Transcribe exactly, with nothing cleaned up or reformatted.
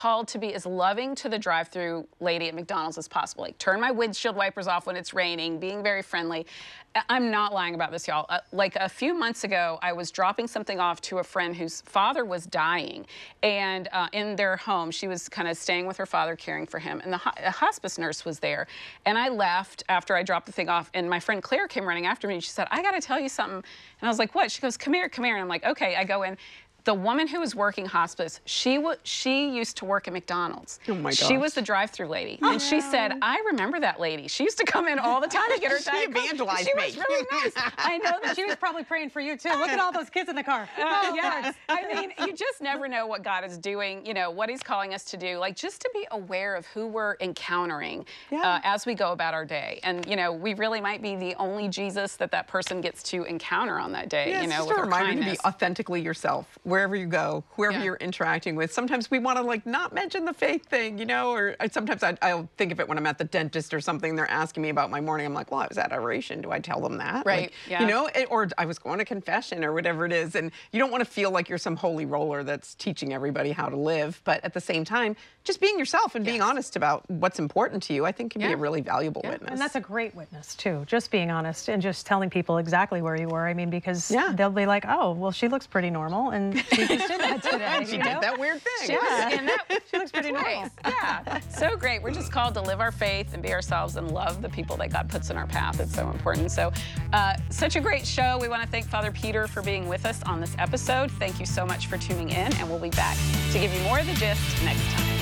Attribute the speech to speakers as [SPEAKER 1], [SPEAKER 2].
[SPEAKER 1] called to be as loving to the drive-through lady at McDonald's as possible. Like, turn my windshield wipers off when it's raining, being very friendly. I'm not lying about this, y'all. Uh, like a few months ago, I was dropping something off to a friend whose father was dying, and uh, in their home, she was kind of staying with her father, caring for him, and the ho a hospice nurse was there. And I left after I dropped the thing off, and my friend Claire came running after me, and she said, "I got to tell you something." And I was like, "What?" She goes, "Come here, come here." And I'm like, "Okay." I go in. The woman who was working hospice, she w she used to work at McDonald's.
[SPEAKER 2] Oh my gosh.
[SPEAKER 1] She was the drive-through lady,
[SPEAKER 2] oh.
[SPEAKER 1] and she said, "I remember that lady. She used to come in all the time to get her
[SPEAKER 2] She
[SPEAKER 1] Diet Coke."
[SPEAKER 2] evangelized
[SPEAKER 1] She
[SPEAKER 2] me.
[SPEAKER 1] was really nice. I know that
[SPEAKER 3] She was probably praying for you too. Look at all those kids in the car.
[SPEAKER 1] Uh, yes. I mean, you just never know what God is doing, you know, what he's calling us to do. Like, just to be aware of who we're encountering
[SPEAKER 2] yeah.
[SPEAKER 1] uh, as we go about our day. And, you know, we really might be the only Jesus that that person gets to encounter on that day,
[SPEAKER 2] yeah,
[SPEAKER 1] you know,
[SPEAKER 2] it's
[SPEAKER 1] with
[SPEAKER 2] just a
[SPEAKER 1] our
[SPEAKER 2] reminder
[SPEAKER 1] kindness.
[SPEAKER 2] to be authentically yourself wherever you go, whoever
[SPEAKER 1] Yeah.
[SPEAKER 2] you're interacting with. Sometimes we want to, like, not mention the faith thing, you know, or I, sometimes I, I'll think of it when I'm at the dentist or something. They're asking me about my morning. I'm like, well, I was at adoration. Do I tell them that?
[SPEAKER 1] Right,
[SPEAKER 2] Like,
[SPEAKER 1] yeah.
[SPEAKER 2] You know, it, or I was going to confession or whatever it is. And you don't want to feel like you're some holy roller that's teaching everybody how to live. But at the same time, just being yourself and
[SPEAKER 1] Yes.
[SPEAKER 2] being honest about what's important to you, I think can
[SPEAKER 1] Yeah.
[SPEAKER 2] be a really valuable
[SPEAKER 1] Yeah.
[SPEAKER 2] witness.
[SPEAKER 3] And that's a great witness too, just being honest and just telling people exactly where you were. I mean, because
[SPEAKER 2] Yeah.
[SPEAKER 3] they'll be like, oh, well, she looks pretty normal, and she just did that today.
[SPEAKER 2] she
[SPEAKER 3] you
[SPEAKER 2] did
[SPEAKER 3] know?
[SPEAKER 2] that weird thing.
[SPEAKER 1] She was in that
[SPEAKER 3] She looks pretty
[SPEAKER 1] place.
[SPEAKER 3] normal.
[SPEAKER 1] Yeah, so great. We're just called to live our faith and be ourselves and love the people that God puts in our path. It's so important. So, uh, such a great show. We want to thank Father Peter for being with us on this episode. Thank you so much for tuning in, and we'll be back to give you more of the gist next time.